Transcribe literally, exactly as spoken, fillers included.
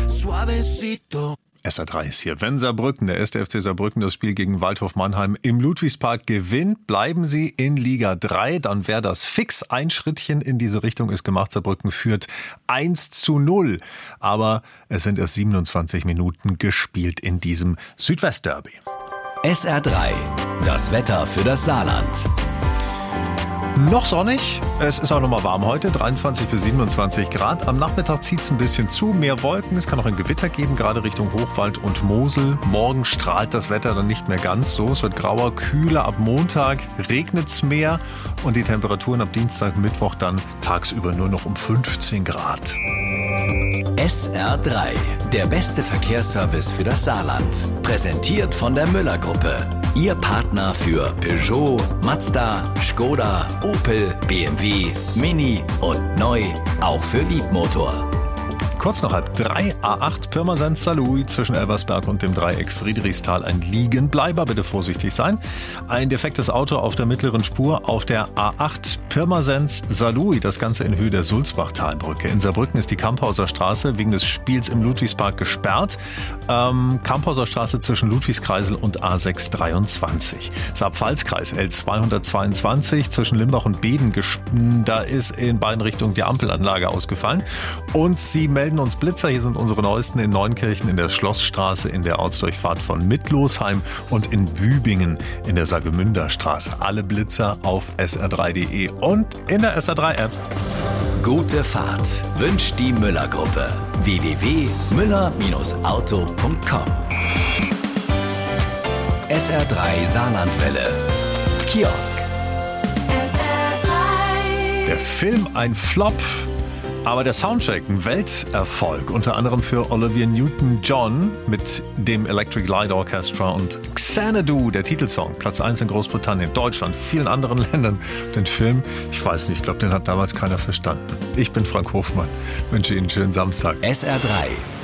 suavecito. S R drei ist hier. Wenn Saarbrücken, der erste F C Saarbrücken, das Spiel gegen Waldhof Mannheim im Ludwigspark gewinnt, bleiben sie in Liga drei. Dann wäre das fix. Ein Schrittchen in diese Richtung ist gemacht. Saarbrücken führt eins zu null. Aber es sind erst siebenundzwanzig Minuten gespielt in diesem Südwestderby. S R drei, das Wetter für das Saarland. Noch sonnig, es ist auch noch mal warm heute, dreiundzwanzig bis siebenundzwanzig Grad. Am Nachmittag zieht es ein bisschen zu, mehr Wolken, es kann auch ein Gewitter geben, gerade Richtung Hochwald und Mosel. Morgen strahlt das Wetter dann nicht mehr ganz so, es wird grauer, kühler, ab Montag regnet es mehr und die Temperaturen ab Dienstag, Mittwoch dann tagsüber nur noch um fünfzehn Grad. S R drei, der beste Verkehrsservice für das Saarland. Präsentiert von der Müller-Gruppe. Ihr Partner für Peugeot, Mazda, Skoda, Opel, B M W, Mini und neu auch für Liebmotor. Kurz noch halb drei, A acht Pirmasens-Saarlouis zwischen Elversberg und dem Dreieck Friedrichsthal ein Liegenbleiber, bitte vorsichtig sein. Ein defektes Auto auf der mittleren Spur auf der A acht Pirmasens-Saarlouis, das Ganze in Höhe der Sulzbachtalbrücke. In Saarbrücken ist die Kamphauser Straße wegen des Spiels im Ludwigspark gesperrt. Ähm, Kamphauser Straße zwischen Ludwigskreisel und A sechs dreiundzwanzig. Saar-Pfalz-Kreis L zweihundertzweiundzwanzig zwischen Limbach und Beden, da ist in beiden Richtungen die Ampelanlage ausgefallen. Und sie melden uns Blitzer, hier sind unsere neuesten in Neunkirchen in der Schlossstraße, in der Ortsdurchfahrt von Mittlosheim und in Bübingen in der Saargemünderstraße. Alle Blitzer auf S R drei punkt de und in der S R drei App. Gute Fahrt wünscht die Müller-Gruppe. w w w punkt müller auto punkt com. S R drei Saarlandwelle. Kiosk. S R drei. Der Film ein Flop, aber der Soundtrack ein Welterfolg, unter anderem für Olivia Newton-John mit dem Electric Light Orchestra und Xanadu, der Titelsong, Platz eins in Großbritannien, Deutschland, vielen anderen Ländern. Den Film, ich weiß nicht, ich glaube, den hat damals keiner verstanden. Ich bin Frank Hofmann, wünsche Ihnen einen schönen Samstag. S R drei